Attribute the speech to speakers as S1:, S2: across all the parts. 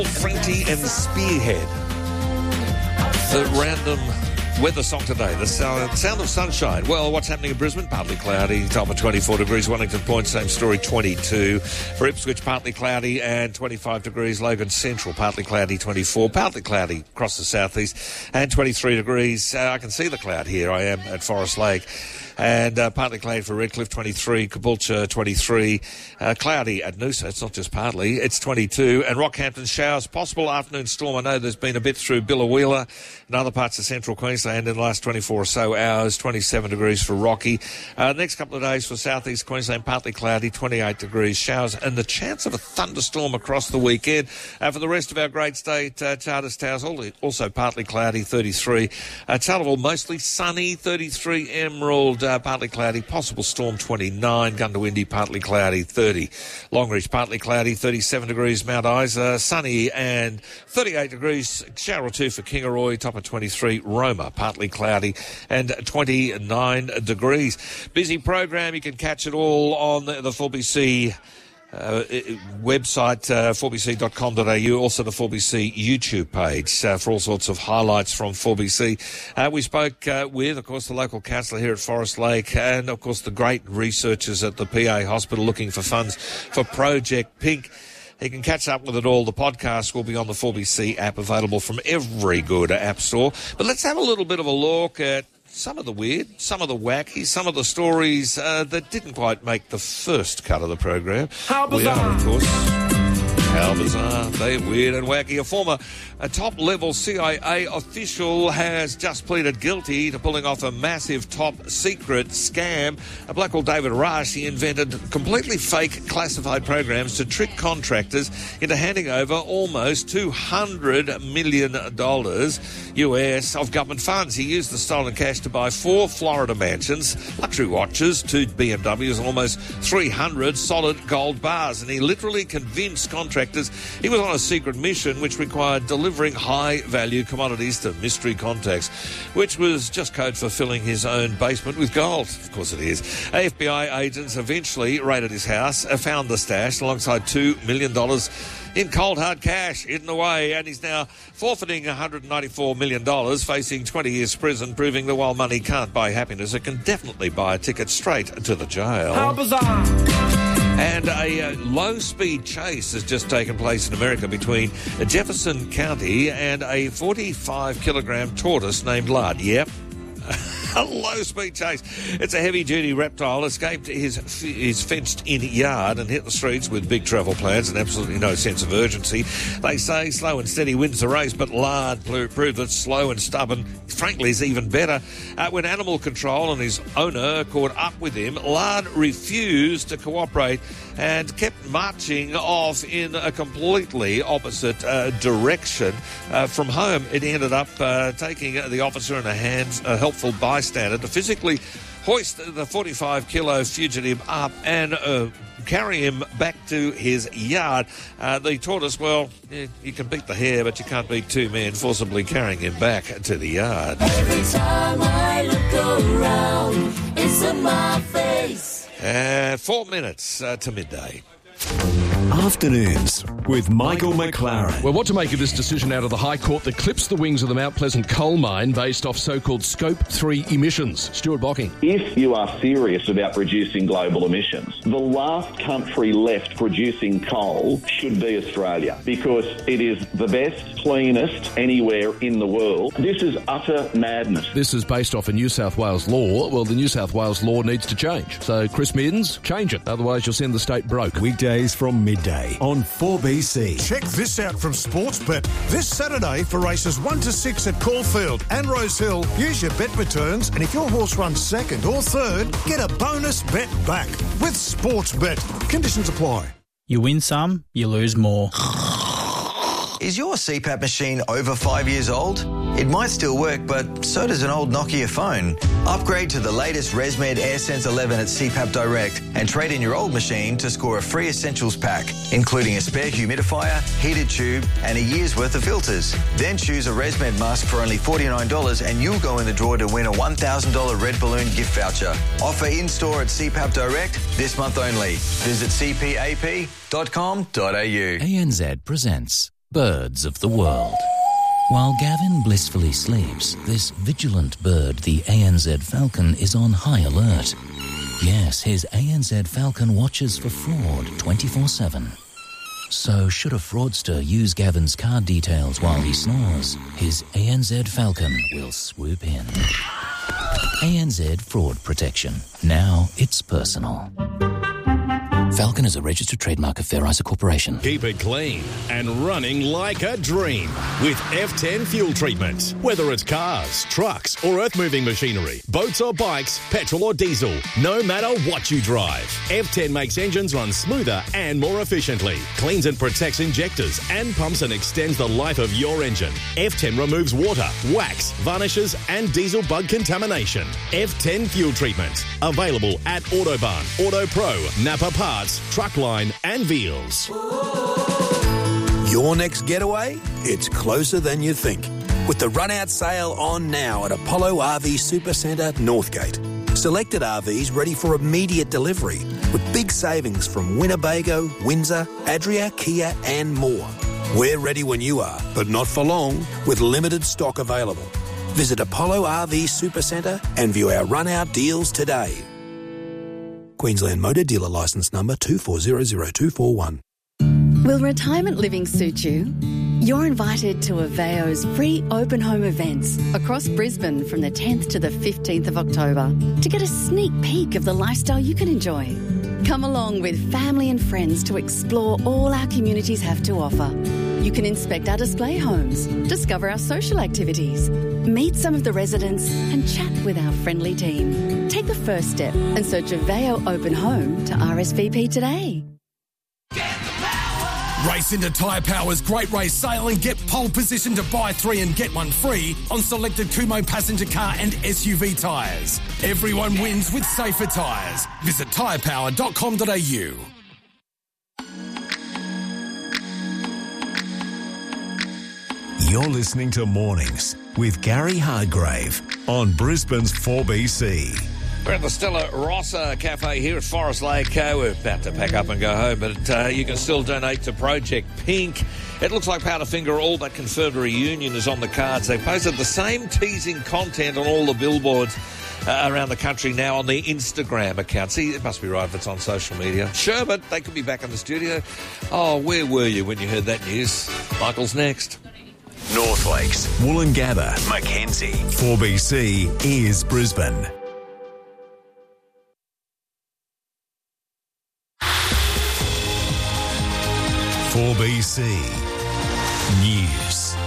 S1: Frankie and Spearhead. The random weather song today, the sound of sunshine. Well, what's happening in Brisbane? Partly cloudy, top of 24 degrees. Wellington Point, same story, 22. For Ipswich, partly cloudy and 25 degrees. Logan Central, partly cloudy, 24. Partly cloudy across the southeast and 23 degrees. I can see the cloud here. I am at Forest Lake. And partly cloudy for Redcliffe, 23. Caboolture, 23. Cloudy at Noosa. It's not just partly. It's 22. And Rockhampton, showers. Possible afternoon storm. I know there's been a bit through Billawheeler and other parts of central Queensland in the last 24 or so hours. 27 degrees for Rocky. Next couple of days for southeast Queensland, partly cloudy, 28 degrees. Showers and the chance of a thunderstorm across the weekend. For the rest of our great state, Charters Towers, also partly cloudy, 33. Tulliville, mostly sunny, 33. Emerald, partly cloudy, possible storm, 29. Gundawindi, partly cloudy, 30. Longreach, partly cloudy, 37 degrees. Mount Isa, sunny and 38 degrees. Shower or two for Kingaroy, top of 23. Roma, partly cloudy and 29 degrees. Busy program. You can catch it all on the 4BC website, 4bc.com.au, also the 4BC YouTube page for all sorts of highlights from 4BC. We spoke with, of course, the local councillor here at Forest Lake and, of course, the great researchers at the PA Hospital looking for funds for Project Pink. You can catch up with it all. The podcast will be on the 4BC app, available from every good app store. But let's have a little bit of a look at some of the weird, some of the wacky, some of the stories that didn't quite make the first cut of the program.
S2: How bizarre.
S1: We are, of course. How bizarre. They're weird and wacky. A former top-level CIA official has just pleaded guilty to pulling off a massive top-secret scam. A bloke called David Rush, he invented completely fake classified programs to trick contractors into handing over almost $200 million US of government funds. He used the stolen cash to buy 4 Florida mansions, luxury watches, 2 BMWs, and almost 300 solid gold bars. And he literally convinced contractors he was on a secret mission which required delivering high-value commodities to mystery contacts, which was just code for filling his own basement with gold. Of course it is. FBI agents eventually raided his house, found the stash alongside $2 million in cold hard cash hidden away, and he's now forfeiting $194 million, facing 20 years prison, proving that while money can't buy happiness, it can definitely buy a ticket straight to the jail.
S2: How bizarre.
S1: And a low-speed chase has just taken place in America between Jefferson County and a 45-kilogram tortoise named Lard. Yep. A low-speed chase. It's a heavy-duty reptile, escaped his fenced-in yard and hit the streets with big travel plans and absolutely no sense of urgency. They say slow and steady wins the race, but Lard proved that slow and stubborn, frankly, is even better. When animal control and his owner caught up with him, Lard refused to cooperate and kept marching off in a completely opposite direction from home. It ended up taking the officer and a helpful bystander to physically hoist the 45-kilo fugitive up and carry him back to his yard. The tortoise, well, you can beat the hare, but you can't beat 2 men forcibly carrying him back to the yard.
S3: Every time I look around, it's in my face.
S1: 4 minutes to midday.
S4: Afternoons with Michael McLaren.
S2: Well, what to make of this decision out of the High Court that clips the wings of the Mount Pleasant coal mine based off so-called Scope 3 emissions? Stuart Bocking.
S5: If you are serious about reducing global emissions, the last country left producing coal should be Australia, because it is the best, cleanest anywhere in the world. This is utter madness.
S2: This is based off a New South Wales law. Well, the New South Wales law needs to change. So, Chris Middens, change it. Otherwise, you'll send the state broke.
S4: Weekdays from midday on 4BC.
S6: Check this out from Sportsbet. This Saturday for races 1 to 6 at Caulfield and Rosehill, use your bet returns, and if your horse runs second or third, get a bonus bet back with Sportsbet. Conditions apply.
S7: You win some, you lose more.
S8: Is your CPAP machine over 5 years old? It might still work, but so does an old Nokia phone. Upgrade to the latest ResMed AirSense 11 at CPAP Direct and trade in your old machine to score a free essentials pack, including a spare humidifier, heated tube, and a year's worth of filters. Then choose a ResMed mask for only $49 and you'll go in the draw to win a $1,000 Red Balloon gift voucher. Offer in-store at CPAP Direct this month only. Visit cpap.com.au.
S9: ANZ presents Birds of the world. While Gavin blissfully sleeps, this vigilant bird, the ANZ Falcon, is on high alert. Yes, his ANZ Falcon watches for fraud 24/7. So should a fraudster use Gavin's card details while he snores, his ANZ Falcon will swoop in. ANZ Fraud Protection. Now it's personal. Falcon is a registered trademark of Fair Isa Corporation.
S10: Keep it clean and running like a dream with F10 fuel treatment. Whether it's cars, trucks or earth-moving machinery, boats or bikes, petrol or diesel, no matter what you drive, F10 makes engines run smoother and more efficiently, cleans and protects injectors and pumps and extends the life of your engine. F10 removes water, wax, varnishes and diesel bug contamination. F10 fuel treatment. Available at Autobarn, Auto Pro, Napa Parts, Truckline and Veals.
S11: Your next getaway? It's closer than you think. With the run-out sale on now at Apollo RV Supercentre, Northgate. Selected RVs ready for immediate delivery with big savings from Winnebago, Windsor, Adria, Kia and more. We're ready when you are, but not for long, with limited stock available. Visit Apollo RV Supercentre and view our run-out deals today. Queensland Motor Dealer Licence Number 2400241.
S12: Will retirement living suit you? You're invited to Aveo's free open home events across Brisbane from the 10th to the 15th of October to get a sneak peek of the lifestyle you can enjoy. Come along with family and friends to explore all our communities have to offer. You can inspect our display homes, discover our social activities, meet some of the residents and chat with our friendly team. Take the first step and search Aveo Open Home to RSVP today.
S13: Race into Tyre Power's Great Race Sale and get pole position to buy 3 and get 1 free on selected Kumho passenger car and SUV tyres. Everyone wins with safer tyres. Visit tyrepower.com.au.
S4: You're listening to Mornings with Gary Hargrave on Brisbane's 4BC.
S1: We're at the Stella Rossa Cafe here at Forest Lake. We're about to pack up and go home, but you can still donate to Project Pink. It looks like Powderfinger, all but confirmed a reunion is on the cards. They posted the same teasing content on all the billboards around the country now on the Instagram account. See, it must be right if it's on social media. Sure, but they could be back in the studio. Oh, where were you when you heard that news? Michael's next.
S4: North Lakes, Woolloongabba, Mackenzie. 4BC is Brisbane. .4BC News.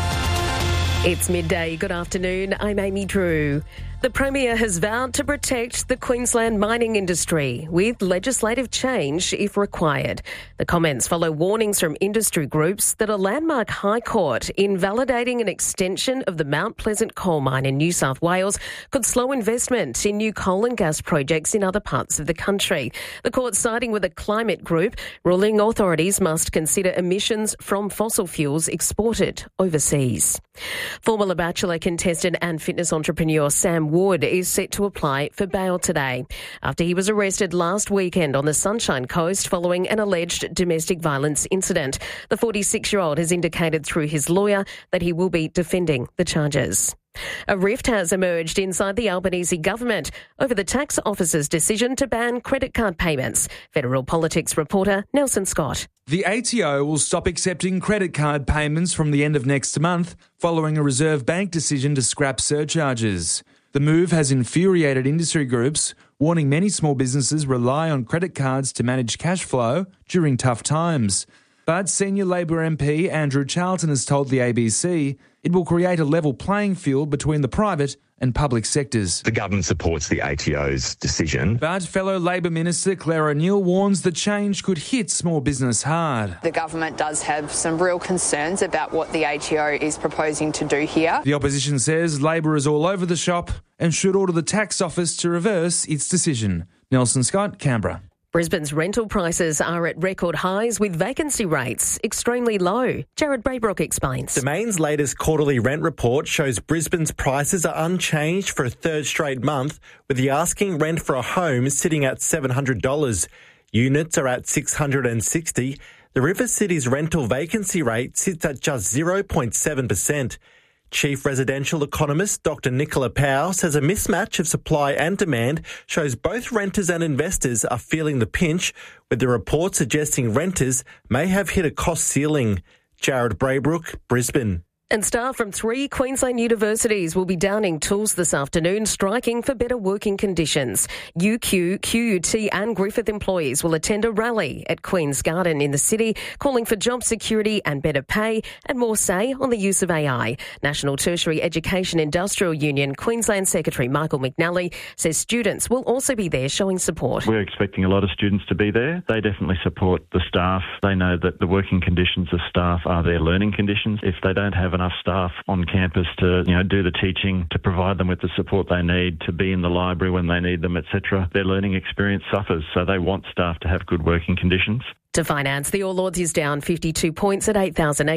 S14: It's midday. Good afternoon. I'm Amy Drew. The Premier has vowed to protect the Queensland mining industry with legislative change if required. The comments follow warnings from industry groups that a landmark High Court invalidating an extension of the Mount Pleasant coal mine in New South Wales could slow investment in new coal and gas projects in other parts of the country. The court siding with a climate group, ruling authorities must consider emissions from fossil fuels exported overseas. Formula Bachelor contestant and fitness entrepreneur Sam Wood is set to apply for bail today after he was arrested last weekend on the Sunshine Coast following an alleged domestic violence incident. The 46-year-old has indicated through his lawyer that he will be defending the charges. A rift has emerged inside the Albanese government over the tax office's decision to ban credit card payments. Federal Politics reporter Nelson Scott.
S15: The ATO will stop accepting credit card payments from the end of next month following a Reserve Bank decision to scrap surcharges. The move has infuriated industry groups, warning many small businesses rely on credit cards to manage cash flow during tough times. But senior Labor MP Andrew Charlton has told the ABC it will create a level playing field between the private and public sectors.
S16: The government supports the ATO's decision.
S15: But fellow Labor Minister Claire O'Neill warns the change could hit small business hard.
S17: The government does have some real concerns about what the ATO is proposing to do here.
S15: The opposition says Labor is all over the shop and should order the tax office to reverse its decision. Nelson Scott, Canberra.
S14: Brisbane's rental prices are at record highs with vacancy rates extremely low. Jared Braybrook explains.
S18: Domain's latest quarterly rent report shows Brisbane's prices are unchanged for a third straight month, with the asking rent for a home sitting at $700. Units are at $660. The River City's rental vacancy rate sits at just 0.7%. Chief residential economist Dr. Nicola Powell says a mismatch of supply and demand shows both renters and investors are feeling the pinch, with the report suggesting renters may have hit a cost ceiling. Jared Braybrook, Brisbane.
S14: And staff from 3 Queensland universities will be downing tools this afternoon, striking for better working conditions. UQ, QUT and Griffith employees will attend a rally at Queen's Garden in the city, calling for job security and better pay and more say on the use of AI. National Tertiary Education Industrial Union Queensland Secretary Michael McNally says students will also be there showing support.
S19: We're expecting a lot of students to be there. They definitely support the staff. They know that the working conditions of staff are their learning conditions. If they don't have enough staff on campus to, do the teaching, to provide them with the support they need, to be in the library when they need them, etc., their learning experience suffers. So they want staff to have good working conditions.
S14: To finance, the All Ords is down 52 points at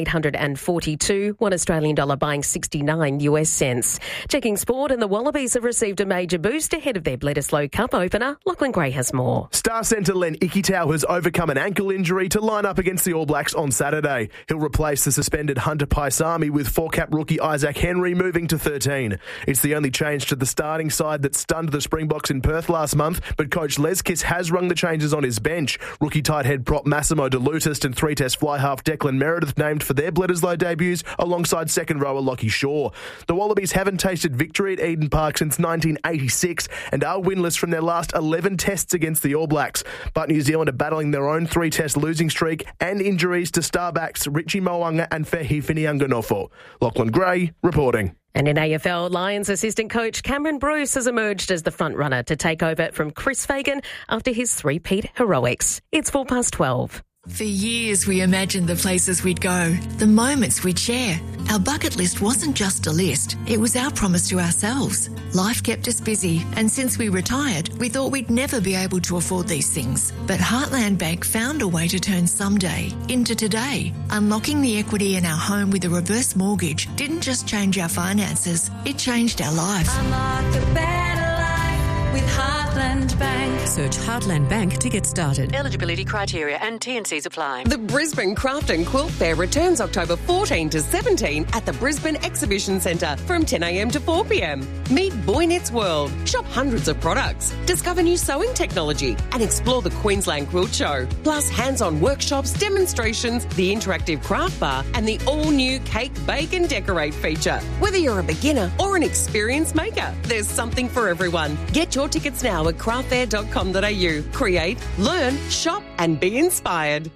S14: 8,842, $1 Australian dollar buying 69 US cents. Checking sport, and the Wallabies have received a major boost ahead of their Bledisloe Cup opener. Lachlan Gray has more.
S20: Star centre Len Ikitau has overcome an ankle injury to line up against the All Blacks on Saturday. He'll replace the suspended Hunter Paisami, with 4-cap rookie Isaac Henry moving to 13. It's the only change to the starting side that stunned the Springboks in Perth last month, but coach Les Kiss has rung the changes on his bench. Rookie tight head prop Massimo DeLutist and 3-test fly half Declan Meredith named for their Bledisloe debuts alongside second rower Lockie Shaw. The Wallabies haven't tasted victory at Eden Park since 1986 and are winless from their last 11 tests against the All Blacks. But New Zealand are battling their own 3-test losing streak and injuries to star backs Richie Mo'unga and Fehi Finianganofo. Lachlan Gray reporting.
S14: And in AFL, Lions assistant coach Cameron Bruce has emerged as the front runner to take over from Chris Fagan after his three-peat heroics. It's 12:04.
S21: For years, we imagined the places we'd go, the moments we'd share. Our bucket list wasn't just a list, it was our promise to ourselves. Life kept us busy, and since we retired, we thought we'd never be able to afford these things. But Heartland Bank found a way to turn someday into today. Unlocking the equity in our home with a reverse mortgage didn't just change our finances, it changed our life.
S22: Unlock a better life with Heartland Bank.
S23: Search Heartland Bank to get started.
S24: Eligibility criteria and T&Cs apply.
S25: The Brisbane Craft and Quilt Fair returns October 14 to 17 at the Brisbane Exhibition Centre from 10 a.m. to 4 p.m. Meet Boy Knits World, shop hundreds of products, discover new sewing technology and explore the Queensland Quilt Show. Plus hands-on workshops, demonstrations, the interactive craft bar and the all-new Cake, Bake and Decorate feature. Whether you're a beginner or an experienced maker, there's something for everyone. Get your tickets now at craftfair.com.au. Create, learn, shop and be inspired.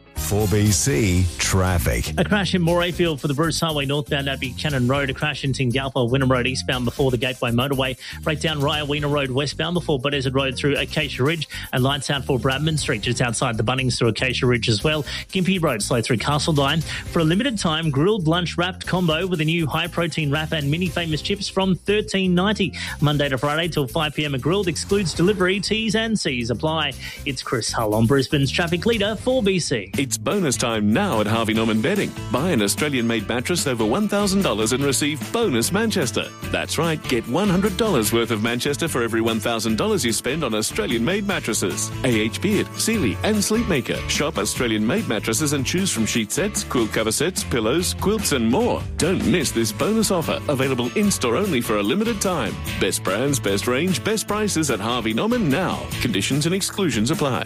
S4: 4BC Traffic.
S7: A crash in Morayfield for the Bruce Highway northbound at Buchanan Road. A crash in Tingalpa, Wynnum Road eastbound before the Gateway Motorway. Right down Ryaweena Road westbound before Buddesard Road through Acacia Ridge. And lights out for Bradman Street just outside the Bunnings through Acacia Ridge as well. Gympie Road slow through Castledine. For a limited time, grilled lunch wrapped combo with a new high protein wrap and mini famous chips from $13.90. Monday to Friday till 5 p.m. a grilled excludes delivery. T's and C's apply. It's Chris Hull on Brisbane's traffic leader, 4BC.
S26: It's bonus time now at Harvey Norman Bedding. Buy an Australian-made mattress over $1,000 and receive bonus Manchester. That's right, get $100 worth of Manchester for every $1,000 you spend on Australian-made mattresses. A.H. Beard, Sealy and Sleepmaker. Shop Australian-made mattresses and choose from sheet sets, quilt cover sets, pillows, quilts and more. Don't miss this bonus offer, available in-store only for a limited time. Best brands, best range, best prices at Harvey Norman now. Conditions and exclusions apply.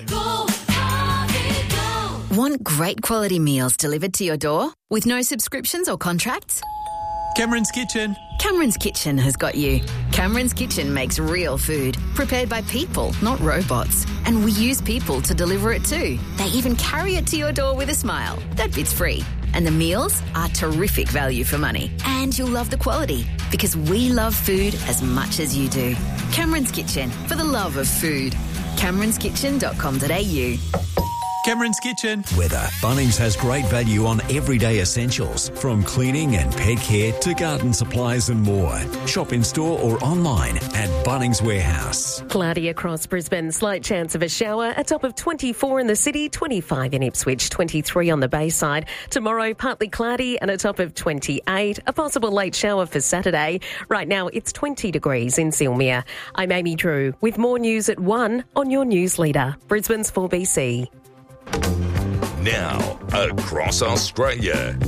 S27: Want great quality meals delivered to your door with no subscriptions or contracts?
S28: Cameron's Kitchen.
S27: Cameron's Kitchen has got you. Cameron's Kitchen makes real food, prepared by people, not robots. And we use people to deliver it too. They even carry it to your door with a smile. That bit's free. And the meals are terrific value for money. And you'll love the quality, because we love food as much as you do. Cameron's Kitchen, for the love of food. CameronsKitchen.com.au.
S28: Cameron's Kitchen.
S4: Weather. Bunnings has great value on everyday essentials, from cleaning and pet care to garden supplies and more. Shop in store or online at Bunnings Warehouse.
S14: Cloudy across Brisbane, slight chance of a shower, a top of 24 in the city, 25 in Ipswich, 23 on the Bayside. Tomorrow, partly cloudy and a top of 28. A possible late shower for Saturday. Right now, it's 20 degrees in Silmere. I'm Amy Drew with more news at 1 on your news leader, Brisbane's 4BC.
S2: Now, across Australia.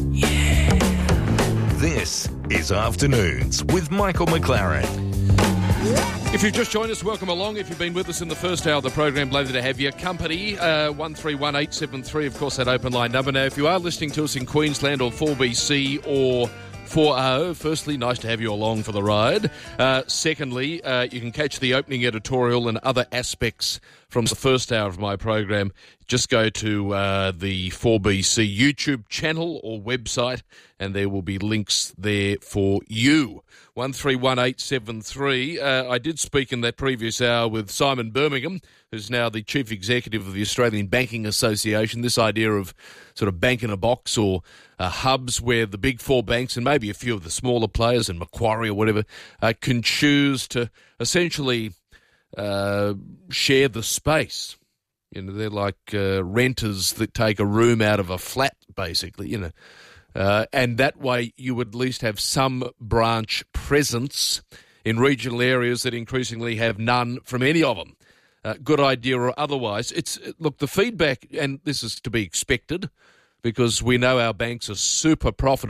S2: This is Afternoons with Michael McLaren.
S3: If you've just joined us, welcome along. If you've been with us in the first hour of the program, glad to have your company. 131873, of course, that open line number. Now, if you are listening to us in Queensland or 4BC or 4RO, firstly, nice to have you along for the ride. Secondly, you can catch the opening editorial and other aspects from the first hour of my program. Just go to the 4BC YouTube channel or website, and there will be links there for you. 131873. I did speak in that previous hour with Simon Birmingham, who's now the Chief Executive of the Australian Banking Association. This idea of sort of bank in a box or hubs where the big four banks and maybe a few of the smaller players and Macquarie or whatever can choose to essentially share the space. You know, they're like renters that take a room out of a flat, basically, you know. And that way you would at least have some branch presence in regional areas that increasingly have none from any of them. Good idea or otherwise. Look, the feedback, and this is to be expected, because we know our banks are super profitable.